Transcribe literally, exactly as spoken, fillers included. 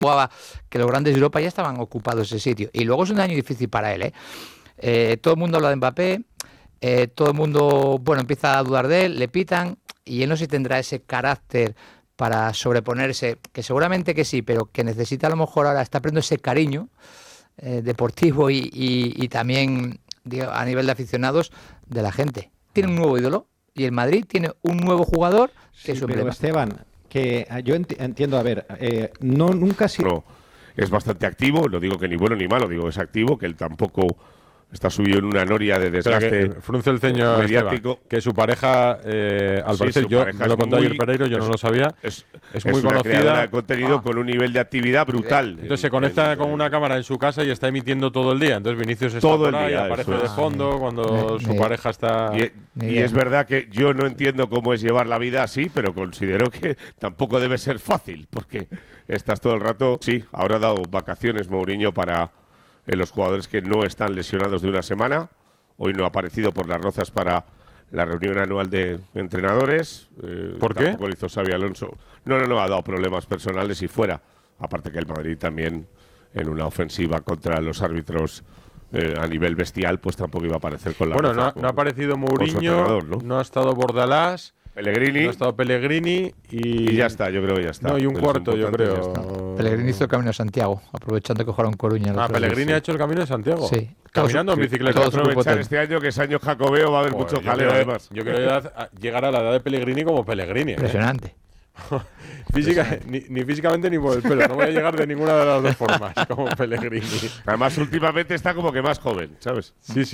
jugaba, que los grandes de Europa ya estaban ocupados ese sitio. Y luego es un año difícil para él, ¿eh? Eh, todo el mundo habla de Mbappé, eh, todo el mundo, bueno, empieza a dudar de él, le pitan, y él no sé si tendrá ese carácter para sobreponerse, que seguramente que sí, pero que necesita a lo mejor ahora, está aprendiendo ese cariño eh, deportivo y, y, y también digo, a nivel de aficionados de la gente. Tiene un nuevo ídolo y el Madrid tiene un nuevo jugador que Sí, es su pero emblema. Esteban, que yo enti- entiendo, a ver, eh, no nunca ha sido... No, es bastante activo, no digo que ni bueno ni malo, digo es activo, que él tampoco está subido en una noria de Espera, desgaste que frunce el ceño mediático. Esteban, que su pareja, eh, al Sí, parecer, su yo pareja me lo es contó muy- ayer Pereiro, yo es- no lo sabía, Es, es es muy una creadora conocida. de contenido Ah. con un nivel de actividad brutal. Entonces se En- conecta en- con una cámara en su casa y está emitiendo todo el día. Entonces Vinicius está Todo el por ahí, día, aparece eso de es. fondo cuando Me- su me- pareja está... Y, Ni y idea. es verdad que yo no entiendo cómo es llevar la vida así, pero considero que tampoco debe ser fácil, porque estás todo el rato... Sí, ahora ha dado vacaciones Mourinho para eh, los jugadores que no están lesionados de una semana. Hoy no ha aparecido por las Rozas para la reunión anual de entrenadores. Eh, ¿Por qué? Tampoco lo hizo Xabi Alonso. No, no, no, ha dado problemas personales y fuera. Aparte que el Madrid también, en una ofensiva contra los árbitros eh, a nivel bestial, pues tampoco iba a aparecer con la Bueno, Roza, no, ha- con- no ha aparecido su Mourinho, entrenador, ¿no? ¿no? ha estado Bordalás, Pellegrini. no ha estado Pellegrini y... Y ya está, yo creo que ya está. No, y un De los cuarto, yo importantes, creo. ya está. Pellegrini hizo el Camino de Santiago, aprovechando que jugaron Coruña. Ah, los Pellegrini dos. ha hecho el Camino de Santiago. Sí. Caminando en Sí, bicicleta. hay que Todo su grupo aprovechar técnico. este año que es año jacobeo, va a haber Joder, mucho yo jaleo quiero- además. Yo quiero edad- a- llegar a la edad de Pellegrini como Pellegrini. ¿eh? Impresionante. Física, ni, ni físicamente ni por el pelo. No voy a llegar de ninguna de las dos formas como Pellegrini. Además, últimamente está como que más joven, ¿sabes? Sí, sí.